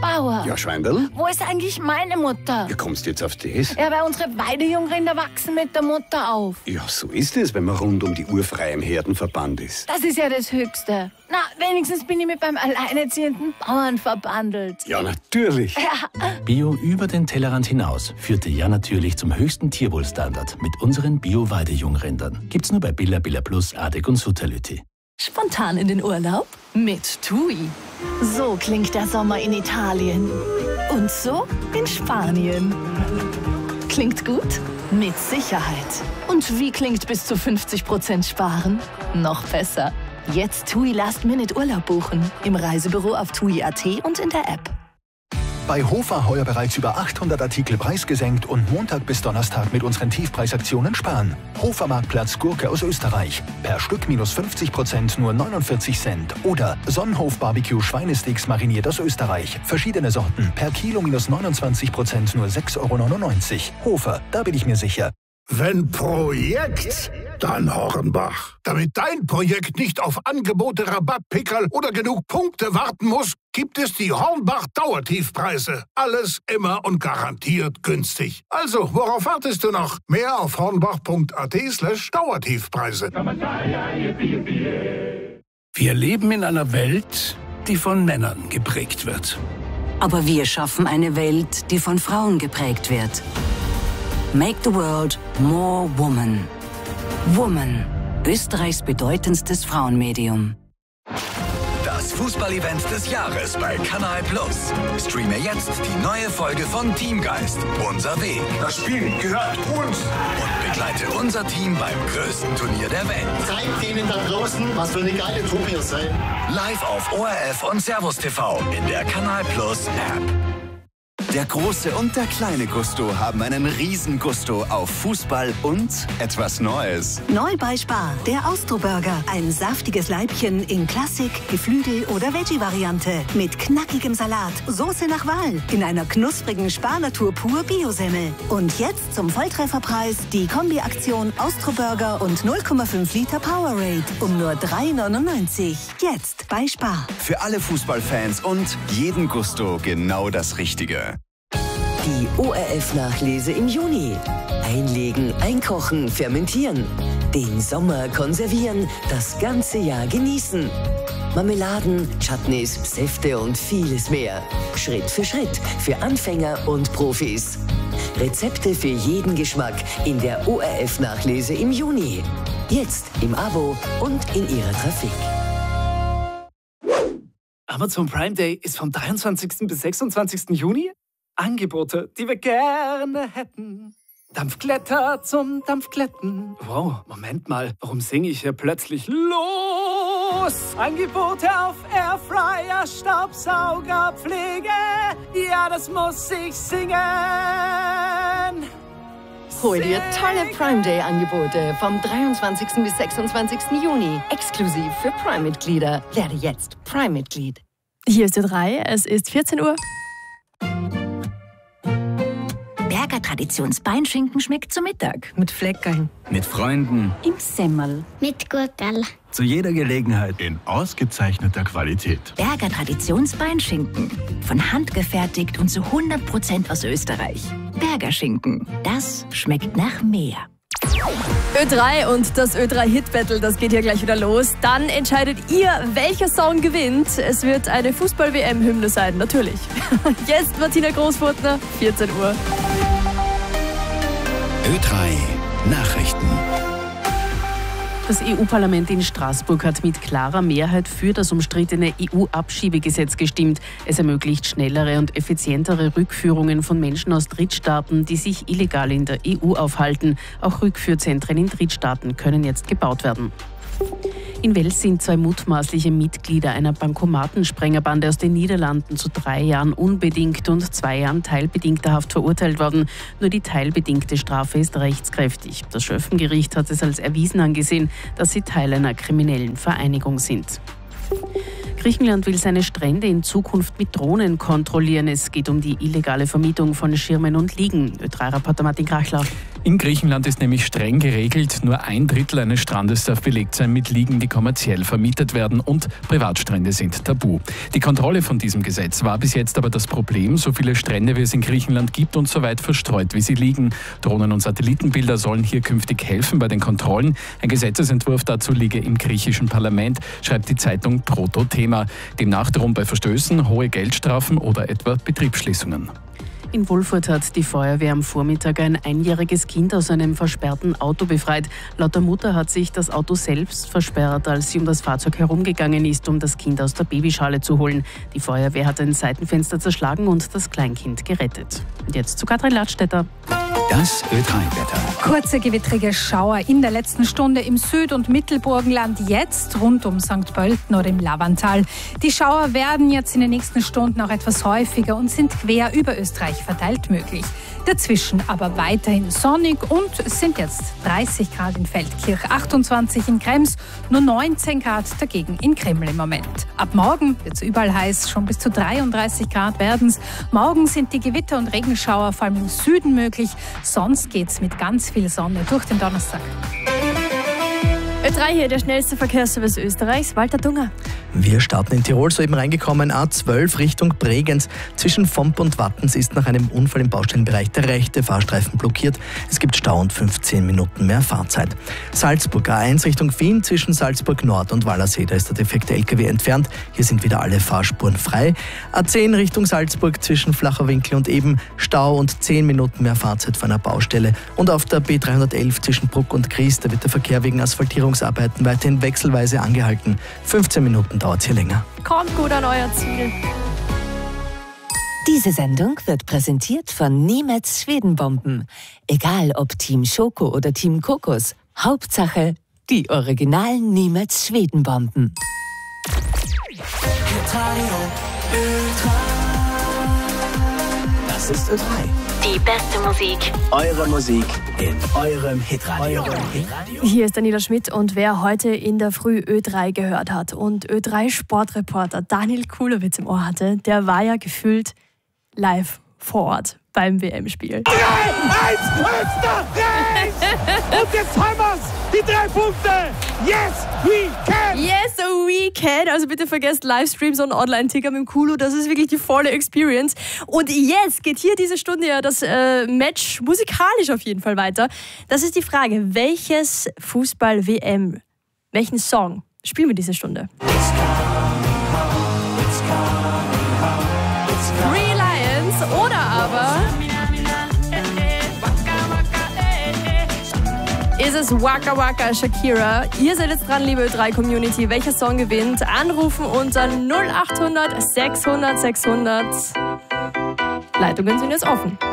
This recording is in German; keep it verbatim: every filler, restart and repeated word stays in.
Bauer. Ja, Schweindl? Wo ist eigentlich meine Mutter? Wie kommst du jetzt auf das? Ja, weil unsere Weidejungrinder wachsen mit der Mutter auf. Ja, so ist es, wenn man rund um die Uhr frei im Herdenverband ist. Das ist ja das Höchste. Na, wenigstens bin ich mit beim alleinerziehenden Bauern verbandelt. Ja, natürlich. Ja. Bio über den Tellerrand hinaus führte ja natürlich zum höchsten Tierwohlstandard mit unseren Bio-Weidejungrindern. Gibt's nur bei Billa Billa Plus, Adek und Sutterlütti. Spontan in den Urlaub? Mit TUI. So klingt der Sommer in Italien. Und so in Spanien. Klingt gut? Mit Sicherheit. Und wie klingt bis zu fünfzig Prozent sparen? Noch besser. Jetzt TUI Last-Minute-Urlaub buchen. Im Reisebüro auf TUI Punkt at und in der App. Bei Hofer heuer bereits über achthundert Artikel preisgesenkt und Montag bis Donnerstag mit unseren Tiefpreisaktionen sparen. Hofer Marktplatz Gurke aus Österreich. Per Stück minus fünfzig Prozent nur neunundvierzig Cent. Oder Sonnenhof Barbecue Schweinesticks mariniert aus Österreich. Verschiedene Sorten. Per Kilo minus neunundzwanzig Prozent nur sechs Euro neunundneunzig. Hofer, da bin ich mir sicher. Wenn Projekt, dann Hornbach. Damit dein Projekt nicht auf Angebote, Rabattpickerl oder genug Punkte warten muss, gibt es die Hornbach-Dauertiefpreise. Alles immer und garantiert günstig. Also, worauf wartest du noch? Mehr auf hornbach punkt at slash Dauertiefpreise. Wir leben in einer Welt, die von Männern geprägt wird. Aber wir schaffen eine Welt, die von Frauen geprägt wird. Make the world more woman. Woman, Österreichs bedeutendstes Frauenmedium. Das Fußballevent des Jahres bei Kanal Plus. Streame jetzt die neue Folge von Teamgeist, unser Weg. Das Spiel gehört uns. Und begleite unser Team beim größten Turnier der Welt. Zeigt denen da draußen, was für eine geile Truppe ihr seid. Live auf O R F und Servus T V in der Kanal Plus App. Der große und der kleine Gusto haben einen riesen Gusto auf Fußball und etwas Neues. Neu bei Spar, der Austro-Burger. Ein saftiges Leibchen in Klassik, Geflügel oder Veggie-Variante. Mit knackigem Salat, Soße nach Wahl. In einer knusprigen Spar-Natur pur Biosemmel. Und jetzt zum Volltrefferpreis die Kombi-Aktion Austro-Burger und null Komma fünf Liter Powerade. Um nur drei neunundneunzig. Jetzt bei Spar. Für alle Fußballfans und jeden Gusto genau das Richtige. Die O R F-Nachlese im Juni. Einlegen, einkochen, fermentieren. Den Sommer konservieren, das ganze Jahr genießen. Marmeladen, Chutneys, Säfte und vieles mehr. Schritt für Schritt, für Anfänger und Profis. Rezepte für jeden Geschmack in der O R F-Nachlese im Juni. Jetzt im Abo und in Ihrer Trafik. Amazon Prime Day ist vom dreiundzwanzigsten bis sechsundzwanzigsten Juni. Angebote, die wir gerne hätten. Dampfkletter zum Dampfkletten. Wow, Moment mal, warum singe ich hier plötzlich los? Angebote auf Airfryer, Staubsauger, Pflege. Ja, das muss ich singen. Hol dir tolle Prime Day Angebote vom dreiundzwanzigsten bis sechsundzwanzigsten Juni. Exklusiv für Prime-Mitglieder. Werde jetzt Prime-Mitglied. Hier ist Ö drei, es ist vierzehn Uhr. Berger Traditionsbeinschinken schmeckt zu Mittag. Mit Fleckerl. Mit Freunden. Im Semmel. Mit Gurkel. Zu jeder Gelegenheit. In ausgezeichneter Qualität. Berger Traditionsbeinschinken. Von Hand gefertigt und zu hundert Prozent aus Österreich. Berger Schinken. Das schmeckt nach mehr. Ö drei und das Ö drei Hit Battle, das geht hier gleich wieder los. Dann entscheidet ihr, welcher Song gewinnt. Es wird eine Fußball-W M-Hymne sein, natürlich. Jetzt Martina Großfurtner, vierzehn Uhr. Ö drei Nachrichten. Das E U-Parlament in Straßburg hat mit klarer Mehrheit für das umstrittene E U-Abschiebegesetz gestimmt. Es ermöglicht schnellere und effizientere Rückführungen von Menschen aus Drittstaaten, die sich illegal in der E U aufhalten. Auch Rückführzentren in Drittstaaten können jetzt gebaut werden. In Wels sind zwei mutmaßliche Mitglieder einer Bankomatensprengerbande aus den Niederlanden zu drei Jahren unbedingt und zwei Jahren teilbedingter Haft verurteilt worden. Nur die teilbedingte Strafe ist rechtskräftig. Das Schöffengericht hat es als erwiesen angesehen, dass sie Teil einer kriminellen Vereinigung sind. Griechenland will seine Strände in Zukunft mit Drohnen kontrollieren. Es geht um die illegale Vermietung von Schirmen und Liegen. Ö drei Reporter Martin Krachler. In Griechenland ist nämlich streng geregelt, nur ein Drittel eines Strandes darf belegt sein mit Liegen, die kommerziell vermietet werden, und Privatstrände sind tabu. Die Kontrolle von diesem Gesetz war bis jetzt aber das Problem. So viele Strände, wie es in Griechenland gibt und so weit verstreut, wie sie liegen. Drohnen- und Satellitenbilder sollen hier künftig helfen bei den Kontrollen. Ein Gesetzesentwurf dazu liege im griechischen Parlament, schreibt die Zeitung Proto-Thema. Demnach drohen bei Verstößen hohe Geldstrafen oder etwa Betriebsschließungen. In Wolfurt hat die Feuerwehr am Vormittag ein einjähriges Kind aus einem versperrten Auto befreit. Laut der Mutter hat sich das Auto selbst versperrt, als sie um das Fahrzeug herumgegangen ist, um das Kind aus der Babyschale zu holen. Die Feuerwehr hat ein Seitenfenster zerschlagen und das Kleinkind gerettet. Und jetzt zu Katrin Ladstätter. Das Ö drei Wetter. Kurze gewittrige Schauer in der letzten Stunde im Süd- und Mittelburgenland, jetzt rund um Sankt Pölten oder im Lavantal. Die Schauer werden jetzt in den nächsten Stunden auch etwas häufiger und sind quer über Österreich verteilt möglich. Dazwischen aber weiterhin sonnig und es sind jetzt dreißig Grad in Feldkirch, achtundzwanzig in Krems, nur neunzehn Grad dagegen in Kreml im Moment. Ab morgen wird es überall heiß, schon bis zu dreiunddreißig Grad werden es. Morgen sind die Gewitter und Regenschauer vor allem im Süden möglich, sonst geht es mit ganz viel Sonne durch den Donnerstag. Ö drei hier, der schnellste Verkehrsservice Österreichs, Walter Dunger. Wir starten in Tirol, soeben reingekommen, A zwölf Richtung Bregenz. Zwischen Vomp und Wattens ist nach einem Unfall im Baustellenbereich der rechte Fahrstreifen blockiert. Es gibt Stau und fünfzehn Minuten mehr Fahrzeit. Salzburg, A eins Richtung Wien, zwischen Salzburg Nord und Wallersee, da ist der defekte L K W entfernt. Hier sind wieder alle Fahrspuren frei. A zehn Richtung Salzburg, zwischen Flacherwinkel und Eben, Stau und zehn Minuten mehr Fahrzeit von einer Baustelle. Und auf der B dreihundertelf zwischen Bruck und Gries, da wird der Verkehr wegen Asphaltierungsarbeiten weiterhin wechselweise angehalten. fünfzehn Minuten dauert es hier länger. Kommt gut an euer Ziel. Diese Sendung wird präsentiert von Niemetz Schwedenbomben. Egal ob Team Schoko oder Team Kokos, Hauptsache die originalen Niemetz Schwedenbomben. Das ist Ö drei. Die beste Musik. Eure Musik in eurem Hitradio. Eurem Hitradio. Hier ist Daniela Schmidt und wer heute in der Früh Ö drei gehört hat und Ö drei Sportreporter Daniel Kulowitz im Ohr hatte, der war ja gefühlt live vor Ort beim W M-Spiel. drei eins Österreich! Und jetzt haben wir's! Die drei Punkte! Yes, we can! Yes, we can! Also bitte vergesst Livestreams und Online-Ticker mit dem Kulu. Das ist wirklich die volle Experience. Und jetzt geht hier diese Stunde ja das äh, Match musikalisch auf jeden Fall weiter. Das ist die Frage, welches Fußball-W M, welchen Song spielen wir diese Stunde? Three Lions oder aber ist es Waka Waka Shakira? Ihr seid jetzt dran, liebe Ö drei Community. Welcher Song gewinnt? Anrufen unter null achthundert sechshundert sechshundert. Leitungen sind jetzt offen.